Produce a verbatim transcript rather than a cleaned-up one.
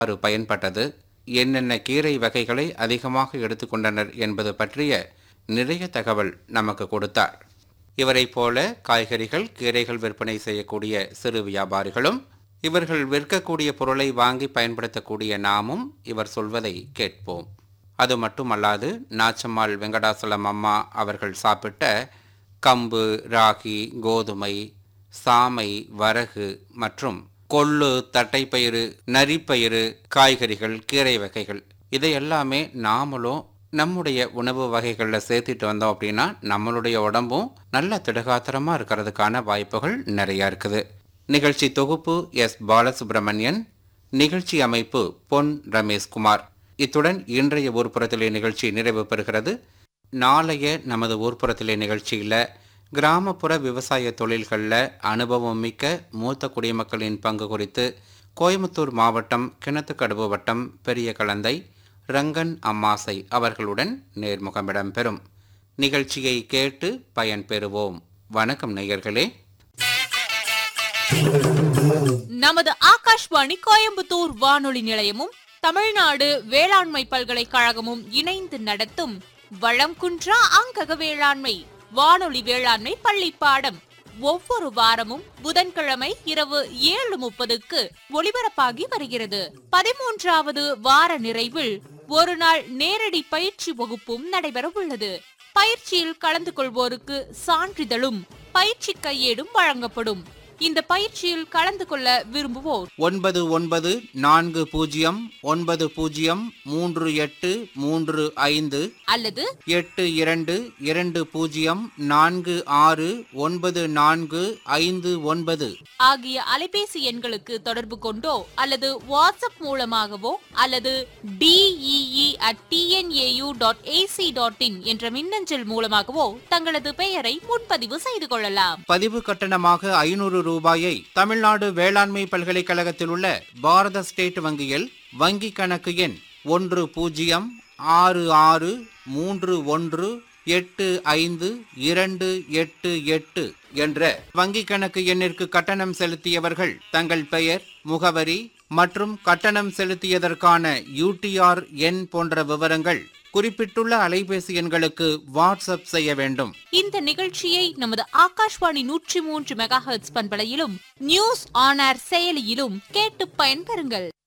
எவ்வாறு பயன்பட்டது, என்னென்ன கீரை வகைகளை அதிகமாக எடுத்துக்கொண்டனர் என்பது பற்றிய நிறைய தகவல் நமக்கு கொடுத்தார். இவரைப் போல காய்கறிகள் கீரைகள் விற்பனை செய்யக்கூடிய சிறு வியாபாரிகளும் இவர்கள் விற்கக்கூடிய பொருளை வாங்கி பயன்படுத்தக்கூடிய நாமும் இவர் சொல்வதை கேட்போம். அது மட்டுமல்லாது நாச்சம்மாள் வெங்கடாசலம் அம்மா அவர்கள் சாப்பிட்ட கம்பு, ராகி, கோதுமை, சாமை, வரகு மற்றும் கொள்ளு, தட்டைப்பயிறு, நரிப்பயிறு, காய்கறிகள், கீரை வகைகள் இதையெல்லாமே நாமளும் நம்முடைய உணவு வகைகளில் சேர்த்துட்டு வந்தோம் அப்படின்னா நம்மளுடைய உடம்பும் நல்ல திடகாத்திரமாக இருக்கிறதுக்கான வாய்ப்புகள் நிறையா இருக்குது. நிகழ்ச்சி தொகுப்பு எஸ் பாலசுப்ரமணியன், நிகழ்ச்சி அமைப்பு பொன் ரமேஷ்குமார். இத்துடன் இன்றைய ஊர்ப்புறத்திலே நிகழ்ச்சி நிறைவு பெறுகிறது. நாளைய நமது ஊர்ப்புறத்திலே நிகழ்ச்சியில் கிராமப்புற விவசாய தொழில்களில் அனுபவம் மிக்க மூத்த குடிமக்களின் பங்கு குறித்து கோயம்புத்தூர் மாவட்டம் கிணத்துக்கடவு வட்டம் பெரிய கலந்தை ரங்கன் அம்மாசை அவர்களுடன் நேர்முகம் இடம்பெறும். நிகழ்ச்சியை கேட்டு பயன்பெறுவோம். வணக்கம் நேயர்களே. நமது ஆகாஷ்வாணி கோயம்புத்தூர் வானொலி நிலையமும் தமிழ்நாடு வேளாண்மை பல்கலைக்கழகமும் இணைந்து நடத்தும் வளம் குன்றா அங்கக வேளாண்மை வானொலி வேளாண்மை பள்ளி பாடம் ஒவ்வொரு வாரமும் புதன்கிழமை இரவு ஏழு முப்பதுக்கு ஒளிபரப்பாகி வருகிறது. பதிமூன்றாவது வார நிறைவில் ஒரு நாள் நேரடி பயிற்சி வகுப்பும் நடைபெற உள்ளது. பயிற்சியில் கலந்து கொள்வோருக்கு சான்றிதழும் பயிற்சி கையேடும் வழங்கப்படும். இந்த பயிற்சியில் கலந்து கொள்ள விரும்புவோர் ஒன்பது ஒன்பது நான்கு பூஜ்ஜியம் ஒன்பது பூஜ்ஜியம் மூன்று எட்டு மூன்று ஐந்து அல்லது எட்டு இரண்டு இரண்டு பூஜ்ஜியம் நான்கு ஆறு ஒன்பது நான்கு ஐந்து ஒன்பது ஆகிய அலைபேசி எண்களுக்கு தொடர்பு கொண்டோ அல்லது வாட்ஸ்அப் மூலமாகவோ அல்லது DEE at TNAU dot AC dot in என்ற மின்னஞ்சல் மூலமாகவோ தங்களது பெயரை முன்பதிவு செய்து கொள்ளலாம். பதிவு கட்டணமாக ஐநூறு ரூபாயை தமிழ்நாடு வேளாண்மை பல்கலைக்கழகத்தில் உள்ள பாரத ஸ்டேட் வங்கியில் வங்கி கணக்கு எண் ஒன்று பூஜ்ஜியம் ஆறு ஆறு மூன்று ஒன்று எட்டு ஐந்து இரண்டு எட்டு எட்டு என்ற வங்கி கணக்கு எண்ணிற்கு கட்டணம் செலுத்தியவர்கள் தங்கள் பெயர், முகவரி மற்றும் கட்டணம் செலுத்தியதற்கான யூடிஆர் எண் போன்ற விவரங்கள் குறிப்பிட்டுள்ள அலைபேசி எண்களுக்கு வாட்ஸ்அப் செய்ய வேண்டும். இந்த நிகழ்ச்சியை நமது ஆகாஷ்வாணி நூற்றி மூன்று mega hertz பண்பலையிலும் news on air செயலியிலும் கேட்டு பயன்பெறுங்கள்.